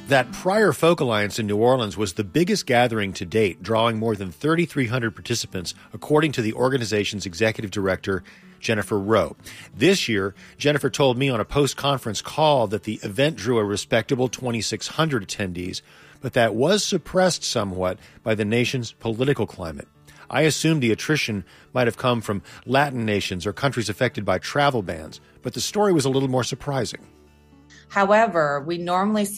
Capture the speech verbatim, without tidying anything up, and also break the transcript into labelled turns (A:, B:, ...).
A: That prior Folk Alliance in New Orleans was the biggest gathering to date, drawing more than thirty-three hundred participants, according to the organization's executive director, Jennifer Rowe. This year, Jennifer told me on a post-conference call that the event drew a respectable twenty-six hundred attendees, but that was suppressed somewhat by the nation's political climate. I assumed the attrition might have come from Latin nations or countries affected by travel bans, but the story was a little more surprising.
B: However, we normally see